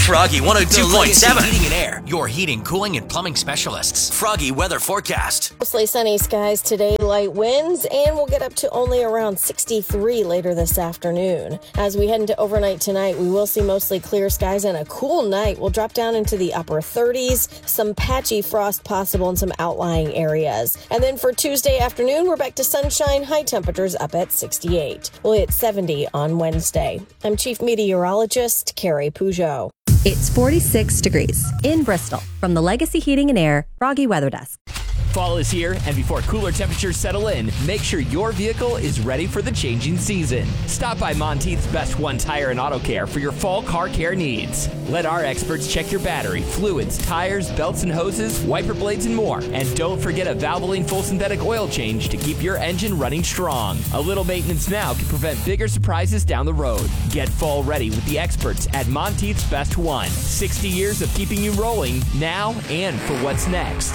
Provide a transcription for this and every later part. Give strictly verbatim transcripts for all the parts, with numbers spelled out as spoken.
Froggy one oh two point seven. Heating and Air, your heating, cooling, and plumbing specialists. Froggy weather forecast. Mostly sunny skies today, light winds, and we'll get up to only around sixty-three later this afternoon. As we head into overnight tonight, we will see mostly clear skies and a cool night. We'll drop down into the upper thirties, some patchy frost possible in some outlying areas. And then for Tuesday afternoon, we're back to sunshine, high temperatures up at sixty-eight. We'll hit seventy on Wednesday. I'm Chief Meteorologist Carrie Peugeot. It's forty-six degrees in Bristol from the Legacy Heating and Air Froggy Weather Desk. Fall is here, and before cooler temperatures settle in, make sure your vehicle is ready for the changing season. Stop by Monteith's Best One Tire and Auto Care for your fall car care needs. Let our experts check your battery, fluids, tires, belts and hoses, wiper blades, and more. And don't forget a Valvoline full synthetic oil change to keep your engine running strong. A little maintenance now can prevent bigger surprises down the road. Get fall ready with the experts at Monteith's Best One. sixty years of keeping you rolling now and for what's next.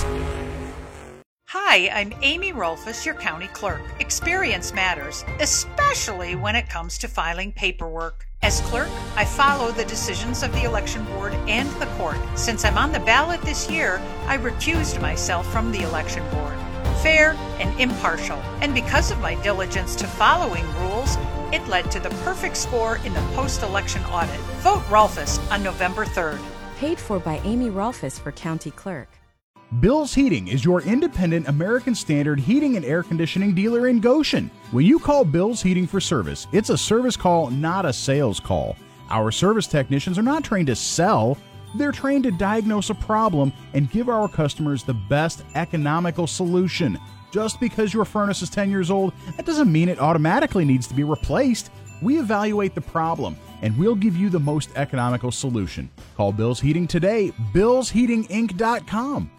Hi, I'm Amy Rolfus, your county clerk. Experience matters, especially when it comes to filing paperwork. As clerk, I follow the decisions of the election board and the court. Since I'm on the ballot this year, I recused myself from the election board. Fair and impartial. And because of my diligence to following rules, it led to the perfect score in the post-election audit. Vote Rolfus on November third. Paid for by Amy Rolfus for county clerk. Bill's Heating is your independent American Standard heating and air conditioning dealer in Goshen. When you call Bill's Heating for service, it's a service call, not a sales call. Our service technicians are not trained to sell. They're trained to diagnose a problem and give our customers the best economical solution. Just because your furnace is ten years old, that doesn't mean it automatically needs to be replaced. We evaluate the problem, and we'll give you the most economical solution. Call Bill's Heating today, bills heating inc dot com.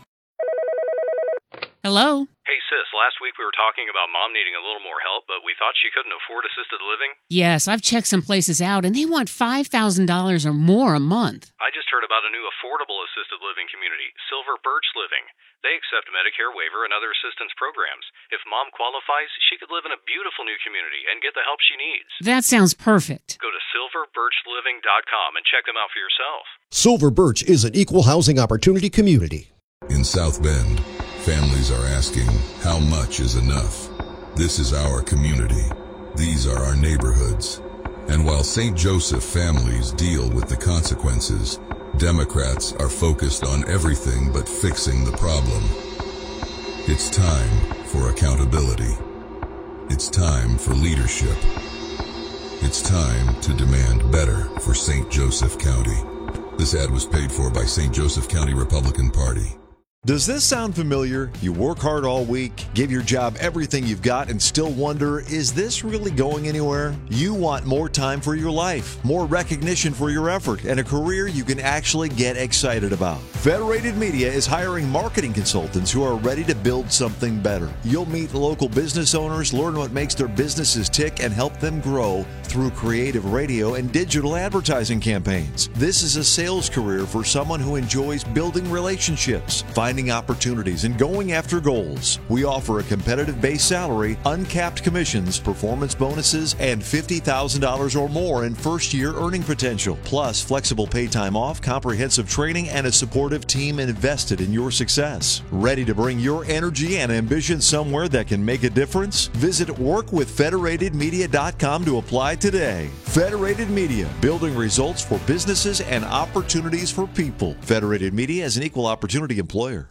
Hello? Hey, sis, last week we were talking about Mom needing a little more help, but we thought she couldn't afford assisted living. Yes, I've checked some places out, and they want five thousand dollars or more a month. I just heard about a new affordable assisted living community, Silver Birch Living. They accept Medicare waiver and other assistance programs. If Mom qualifies, she could live in a beautiful new community and get the help she needs. That sounds perfect. Go to silver birch living dot com and check them out for yourself. Silver Birch is an equal housing opportunity community. In South Bend, families are asking, how much is enough? This is our community. These are our neighborhoods. And while Saint Joseph families deal with the consequences, Democrats are focused on everything but fixing the problem. It's time for accountability. It's time for leadership. It's time to demand better for Saint Joseph County. This ad was paid for by Saint Joseph County Republican Party. Does this sound familiar? You work hard all week, give your job everything you've got, and still wonder, is this really going anywhere? You want more time for your life, more recognition for your effort, and a career you can actually get excited about. Federated Media is hiring marketing consultants who are ready to build something better. You'll meet local business owners, learn what makes their businesses tick, and help them grow through creative radio and digital advertising campaigns. This is a sales career for someone who enjoys building relationships, finding opportunities, and going after goals. We offer a competitive base salary, uncapped commissions, performance bonuses, and fifty thousand dollars or more in first-year earning potential, plus flexible pay time off, comprehensive training, and a supportive team invested in your success. Ready to bring your energy and ambition somewhere that can make a difference? Visit work with federated media dot com to apply today. Federated Media, building results for businesses and opportunities for people. Federated Media is an equal opportunity employer.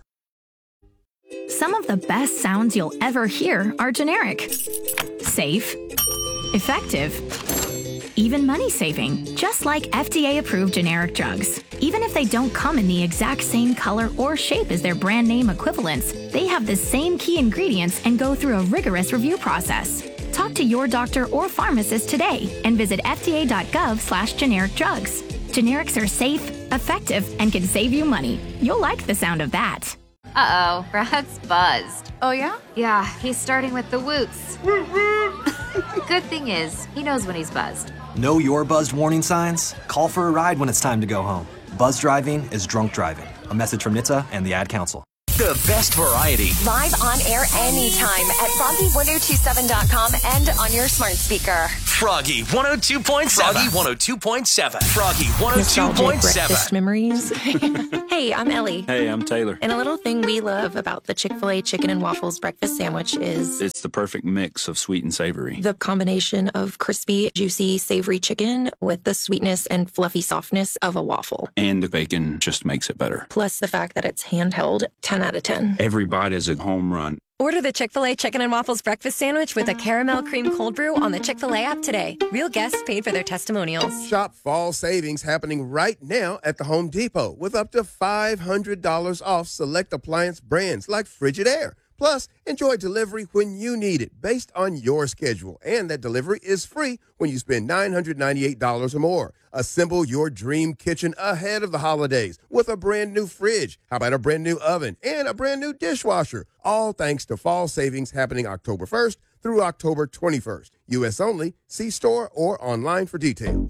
Some of the best sounds you'll ever hear are generic, safe, effective, even money-saving, just like F D A-approved generic drugs. Even if they don't come in the exact same color or shape as their brand name equivalents, they have the same key ingredients and go through a rigorous review process. Talk to your doctor or pharmacist today and visit F D A dot gov slash generic drugs. Generics are safe, effective, and can save you money. You'll like the sound of that. Uh-oh, Brad's buzzed. Oh, yeah? Yeah, he's starting with the woots. Good thing is, he knows when he's buzzed. Know your buzzed warning signs? Call for a ride when it's time to go home. Buzz driving is drunk driving. A message from N H T S A and the Ad Council. The best variety. Live on air anytime at froggy ten twenty-seven dot com and on your smart speaker. Froggy one oh two point seven. Froggy one oh two point seven. Froggy one oh two point seven. Breakfast memories. Hey, I'm Ellie. Hey, I'm Taylor. And a little thing we love about the Chick-fil-A chicken and waffles breakfast sandwich is It's the perfect mix of sweet and savory. the combination of crispy, juicy, savory chicken with the sweetness and fluffy softness of a waffle. And the bacon just makes it better. Plus the fact that it's handheld, ten out of ten. Every bite is a home run. Order the Chick-fil-A Chicken and Waffles Breakfast Sandwich with a caramel cream cold brew on the Chick-fil-A app today. Real guests paid for their testimonials. Shop fall savings happening right now at the Home Depot with up to five hundred dollars off select appliance brands like Frigidaire. Plus, enjoy delivery when you need it based on your schedule. And that delivery is free when you spend nine hundred ninety-eight dollars or more. Assemble your dream kitchen ahead of the holidays with a brand new fridge. How about a brand new oven and a brand new dishwasher? All thanks to fall savings happening October first through October twenty-first. U S only. See store or online for details.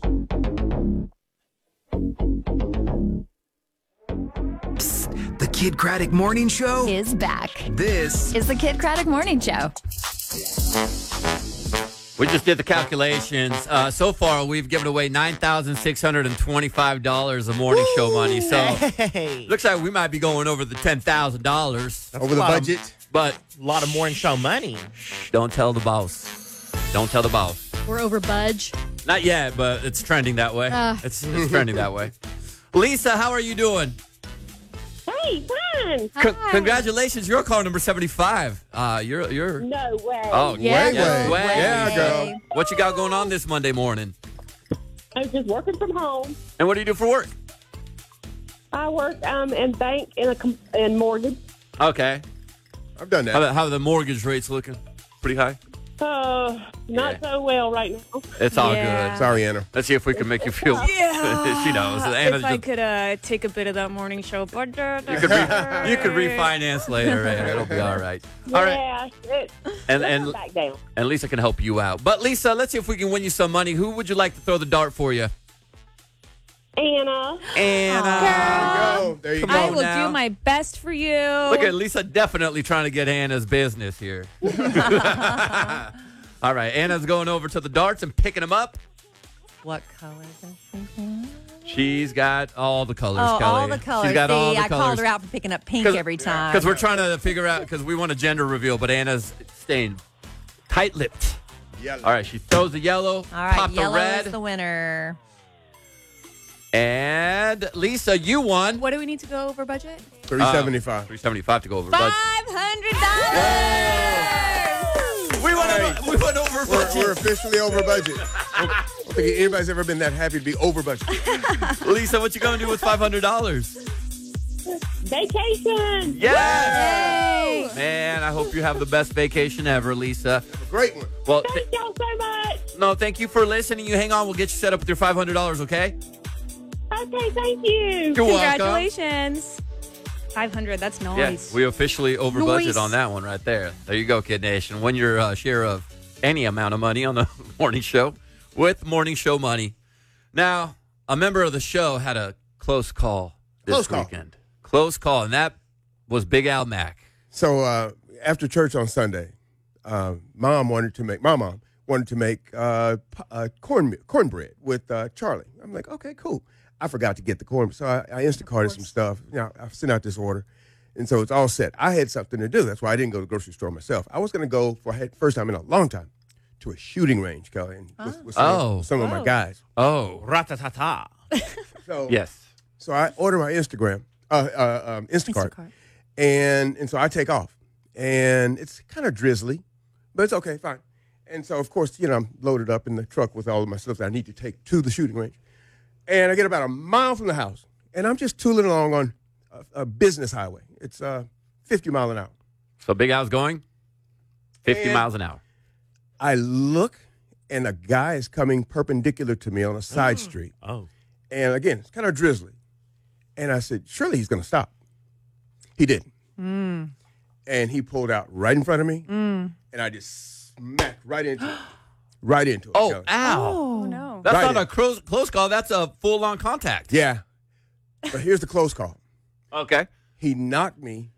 The Kid Craddock Morning Show is back. This is the Kid Craddock Morning Show. We just did the calculations. Uh, so far, we've given away nine thousand six hundred twenty-five dollars of morning Woo! show money. So hey. Looks like we might be going over the ten thousand dollars. Over the budget. Of, but a lot of morning show money. Don't tell the boss. Don't tell the boss. We're over budge. Not yet, but it's trending that way. Uh. It's, it's trending that way. Lisa, how are you doing? Hey, fine. C- congratulations, you're call number seventy-five. Uh, you're you're. No way. Oh, yeah, way, way, way. Yeah, girl. What you got going on this Monday morning? I was just working from home. And what do you do for work? I work um in bank in a com- in mortgage. Okay. I've done that. How, how are the mortgage rates looking? Pretty high? Uh, not Yeah. so well right now. It's all Yeah. good. Sorry, Anna. Let's see if we can make you feel. Yeah. She knows. Anna's if I just- could uh, take a bit of that morning show budget. you could re- you could refinance later, Anna. It'll be all right. All right. Yeah. It, And let's and go back down. and Lisa can help you out. But Lisa, let's see if we can win you some money. Who would you like to throw the dart for you? Anna. Anna. Go. There you Come go. I on will now. do my best for you. Look at Lisa definitely trying to get Anna's business here. All right, Anna's going over to the darts and picking them up. What color does she have? She's got all the colors, Oh, Kelly. all the colors. She's got See, all the I colors. called her out for picking up pink every time. Because we're trying to figure out, because we want a gender reveal, but Anna's staying tight-lipped. Yellow. All right, she throws the yellow, All right, pop the yellow red, is the winner. and Lisa, you won. What do we need to go over budget? three seventy-five. Uh, three seventy-five to go over budget. Five hundred dollars. We went over, we went over We're, budget. we're officially over budget. I don't think anybody's ever been that happy to be over budget. Lisa, what you going to do with five hundred dollars? Vacation. Yes! Man, I hope you have the best vacation ever, Lisa. Great one. Well, Thank y'all so much. no, thank you for listening. You hang on. We'll get you set up with your five hundred dollars, okay? Okay, thank you. You're welcome. Congratulations. five hundred, that's nice. Yes, we officially over Nice. budget on that one right there. There you go, Kid Nation. Win your uh, share of any amount of money on the morning show with morning show money. Now, a member of the show had a close call this Close call. weekend. Close call, and that was Big Al Mack. So uh, after church on Sunday, uh, mom wanted to make my mom wanted to make uh, p- uh, corn cornbread with uh, Charlie. I'm like, okay, cool. I forgot to get the corn, so I, I Instacarted some stuff. You know, I sent out this order, and so it's all set. I had something to do. That's why I didn't go to the grocery store myself. I was going to go for I first time in a long time to a shooting range, Kelly, and with, with some, Oh. of, some of my guys. Oh. Ratatata. So Yes. So I order my Instagram, uh, uh, um, Instacart, Instacart. and and so I take off, and it's kind of drizzly, but it's okay, fine. And so of course, you know, I'm loaded up in the truck with all of my stuff that I need to take to the shooting range, and I get about a mile from the house, and I'm just tooling along on a, a business highway. It's uh, fifty mile an hour. So Big Al's going fifty And miles an hour. I look, and a guy is coming perpendicular to me on a side street. Oh. And again, it's kind of drizzly. And I said, surely he's going to stop. He didn't. Mm. And he pulled out right in front of me, Mm. and I just smacked right into it. Right into it. Oh, Kelly. ow. Oh, no. That's Right not in. a close, close call. That's a full-on contact. Yeah. But here's the close call. Okay. He knocked me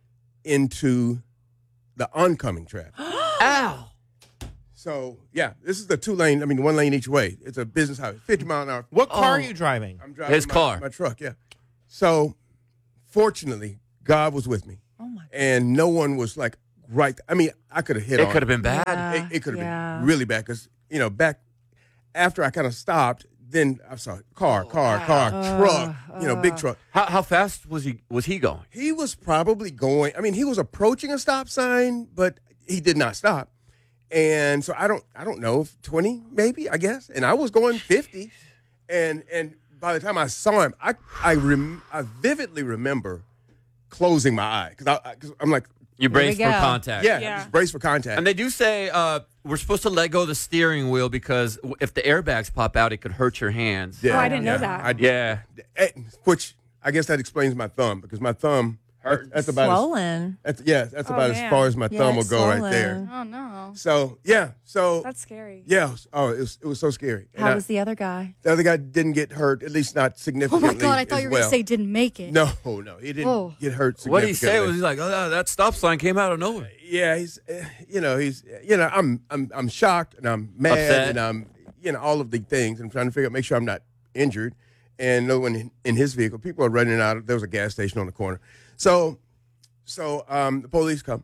into the oncoming traffic. Ow! So, yeah, this is the two lane, I mean, one lane each way. It's a business highway, fifty mile an hour. What car Oh. are you driving? I'm driving His my, car. my truck, yeah. So, fortunately, God was with me. Oh, my God. And no one was like right. I mean, I could have hit It on could have been bad. Yeah. It, it could have Yeah. been really bad because, you know, back after I kind of stopped, then I saw car, car, car, truck, you know, big truck. How, how fast was he was he going? He was probably going, I mean, he was approaching a stop sign, but he did not stop. And so I don't I don't know, twenty maybe, I guess. And I was going fifty. And and by the time I saw him, I I rem, I vividly remember closing my eye because I, I, cause I'm like, You braced we for go. contact. yeah, Yeah. just brace for contact. And they do say uh, we're supposed to let go of the steering wheel because w- if the airbags pop out, it could hurt your hands. Yeah, Oh, I didn't know yeah, that. I- Yeah. eh, which I guess that explains my thumb because my thumb hurt. That's about Swollen. As, that's, yeah, that's Oh, about as man. far as my Yeah, thumb will it's go right swollen. there. Oh no. So yeah, so That's scary. yeah, oh, it was it was so scary. And How I- was the other guy? the other guy didn't get hurt, at least not Oh significantly. my God! I thought as you were well. going to say didn't make it. No, no, he didn't Oh. get hurt What did significantly. he say? Was he like, oh, that stop sign came out of nowhere? Yeah, he's, uh, you know, he's, you know, I'm, I'm, I'm shocked and I'm mad Upset. and I'm, you know, all of the things. I'm trying to figure out, make sure I'm not injured, and no one in, in his vehicle. People are running out. There was a gas station on the corner, so, so um, the police come,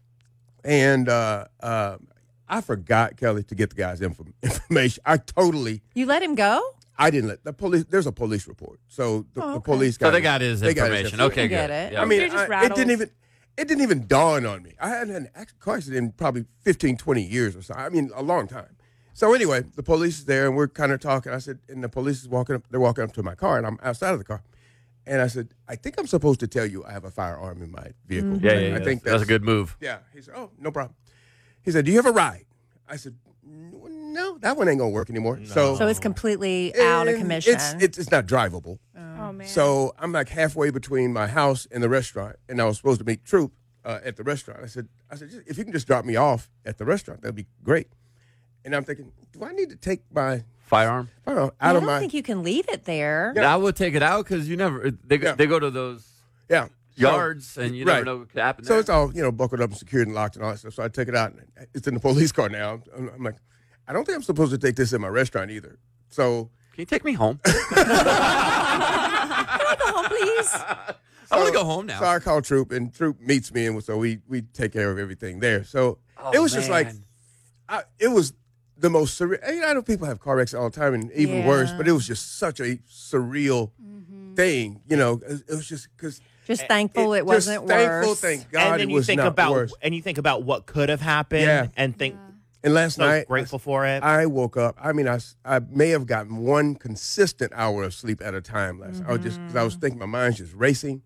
and uh, uh, I forgot, Kelly, to get the guy's info, information. I totally, You let him go? I didn't let the police. There's a police report, so the, Oh, the okay. police got So they it. got his They got his information. Okay, I good. get it. Yeah. I mean, You're just I, it didn't rattled. even it didn't even dawn on me. I hadn't had an ac- car accident in probably fifteen, twenty years or so. I mean, a long time. So anyway, the police is there and we're kind of talking. I said, and the police is walking up. They're walking up to my car and I'm outside of the car. And I said, I think I'm supposed to tell you I have a firearm in my vehicle. Yeah, I, yeah, yeah. I think that's, that's a good move. Yeah. He said, oh, no problem. He said, do you have a ride? I said, no, that one ain't gonna work anymore. So, So it's completely out of and commission. It's, it's it's not drivable. Oh man. So I'm like halfway between my house and the restaurant, and I was supposed to meet Troop uh, at the restaurant. I said, I said, "Just- if you can just drop me off at the restaurant, that'd be great. And I'm thinking, do I need to take my Firearm? firearm I out don't of my think you can leave it there. Yeah. I would take it out because you never, they, Yeah. they go to those yeah yards and you right. never know what could happen So there. it's all you know, buckled up and secured and locked and all that stuff. So I take it out, and it's in the police car now. I'm, I'm like, I don't think I'm supposed to take this in my restaurant either. So Can you take me home? Can I go home, please? I want to go home now. So I call Troop, and Troop meets me, and so we we take care of everything there. So Oh, it was just like, man. I, it was the most surreal. I, mean, I know people have car wrecks all the time, and even Yeah. worse, but it was just such a surreal thing. You know, it, it was just because Just thankful it, just wasn't thankful, worse. thank God, and then it you was think not about worse. and you think about what could have happened, Yeah. and think And last so night, grateful for it. I woke up. I mean, I, s- I may have gotten one consistent hour of sleep at a time last. I was just because I was thinking my mind's just racing,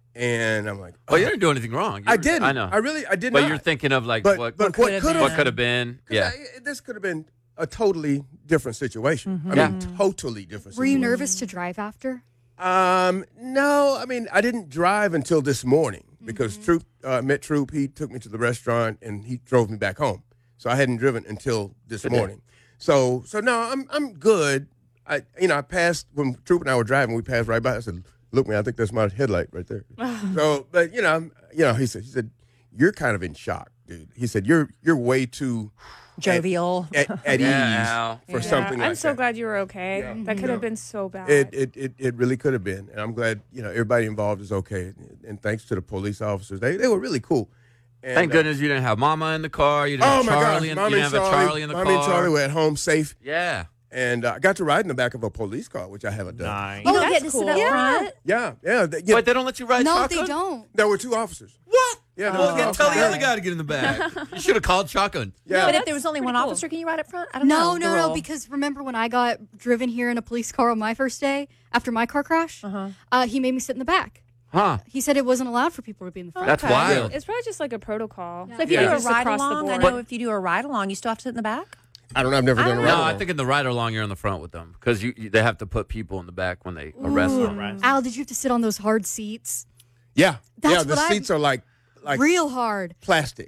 and I'm like, Well, oh. you didn't do anything wrong. You I were- didn't. I know. I really, I did But not. you're thinking of like But- what, but what what could could have have been. been? Yeah. I- this could have been a totally different situation. I Yeah. mean, totally different. Were you situation. nervous to drive after? Um, no, I mean, I didn't drive until this morning because Troop uh, met Troop. He took me to the restaurant and he drove me back home. So I hadn't driven until this Good day. morning. So, so no, I'm I'm good. I, you know, I passed when Troop and I were driving. We passed right by. I said, "Look, man, I think that's my headlight right there." So, but you know, I'm, you know, he said, he said, "You're kind of in shock, dude." He said, "You're you're way too Jovial. at, at, at Yeah. ease for Yeah, something like I'm so that." glad you were okay. Yeah. That could Yeah. have been so bad. It, it it it really could have been, and I'm glad you know everybody involved is okay, and thanks to the police officers, they they were really cool. And, Thank uh, goodness you didn't have Mama in the car. You didn't oh have my Charlie. gosh, in, Mommy you didn't and have Charlie, a Charlie in the Mommy car. and Charlie were at home safe, Yeah. and uh, I got to ride in the back of a police car, which I haven't done. Nice. You don't that's get to sit cool. up Yeah. front. Yeah, yeah, they, yeah. Wait, they don't let you ride No, shotgun? they don't. There were two officers. What? Yeah, there Well, were yeah, two tell the officers. other guy to get in the back. You should have called shotgun. Yeah, But if that's there was only one pretty cool. officer, can you ride up front? I don't know. No, no, the no. rule. Because remember when I got driven here in a police car on my first day after my car crash? Uh-huh. Uh, he made me sit in the back. Huh. He said it wasn't allowed for people to be in the front. That's Okay. wild. It's probably just like a protocol. So if you Yeah. do a Just ride across the along, I board. know if you do a ride along, you still have to sit in the back. I don't know. I've never I done a don't ride No, along. I think in the ride along, you're in the front with them because you, you they have to put people in the back when they arrest Ooh. them. Al, did you have to sit on those hard seats? yeah, That's yeah. The what I- seats are like like Real hard. plastic, like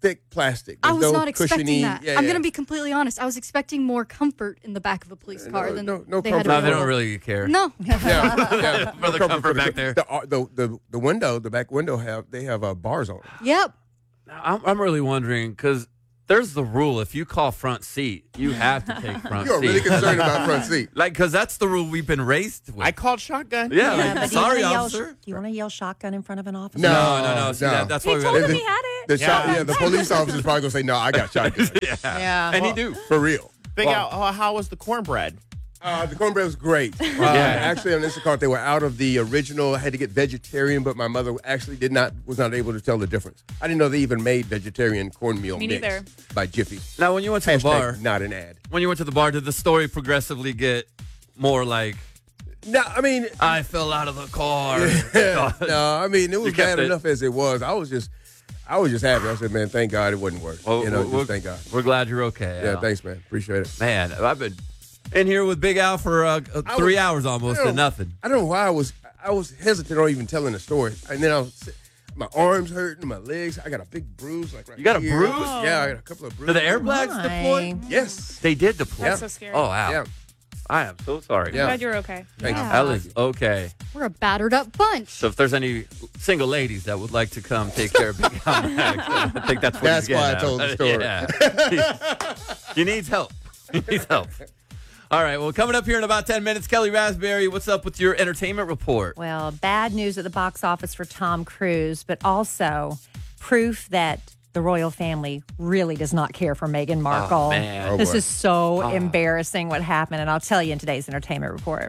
thick plastic. I There's was no not expecting cushiony- that. Yeah, I'm yeah. going to be completely honest. I was expecting more comfort in the back of a police car no, than no, no they had. No, in they the don't world. really care. No. Yeah, yeah. For the comfort back there. The, the, the, the window, the back window, have they have uh, bars on it. Yep. I'm, I'm really wondering because there's the rule. If you call front seat, you have to take front You're seat. really concerned about front seat. Like, because that's the rule we've been raised with. I called shotgun. Yeah, Yeah, like, but do you sorry, wanna yell, officer. do you want to yell shotgun in front of an officer? No, No, no, no. See, no. that, that's He why we told got him the- he had it. The, shot, Yeah. yeah, the police officer's probably going to say, no, I got shotgun. yeah. Yeah. And he do. For real. Big Well- Al, how, how was the cornbread? Uh, the cornbread was great. Uh, Yeah. Actually, on Instacart, they were out of the original. I had to get vegetarian, but my mother actually did not was not able to tell the difference. I didn't know they even made vegetarian cornmeal Me mix neither. by Jiffy. Now, when you went to Hashtag the bar, not an ad. when you went to the bar, did the story progressively get more like, No, I mean, I fell out of the car? no, I mean it was You kept bad it. enough as it was. I was just, I was just happy. I said, man, thank God it wasn't worse. Well, you know, we're, just thank God. We're glad you're okay. Yeah, Al. thanks, man. Appreciate it. Man, I've been in here with Big Al for uh, uh, I three was- hours almost I and don't- nothing. I don't know why I was I was hesitant on even telling the story, and then I was. My arms hurting, my legs. I got a big bruise, like right You got a here. bruise? Yeah, I got a couple of Did bruises. the airbags My. deploy? Yes. They did deploy. That's so scary. Oh, wow. Yeah. I am so sorry. Yeah. Glad you're okay. Thank Yeah. Al is okay. We're a battered up bunch. So if there's any single ladies that would like to come take care of Big Al Max, I think that's what That's he's why I getting told at. the story. Yeah. he needs help. He needs help. All right. Well, coming up here in about ten minutes, Kelly Raspberry, what's up with your entertainment report? Well, bad news at the box office for Tom Cruise, but also proof that the royal family really does not care for Meghan Markle. Oh, man. Oh, this boy. is so Oh. embarrassing what happened, and I'll tell you in today's entertainment report.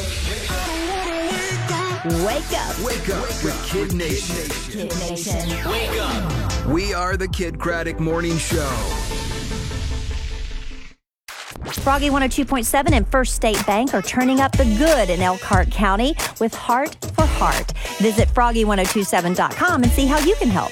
Wake up. Wake up with Kid Nation. Kid Nation. Wake up. We are the Kid Craddock Morning Show. Froggy one oh two point seven and First State Bank are turning up the good in Elkhart County with Heart for Heart. Visit froggy ten twenty-seven dot com and see how you can help.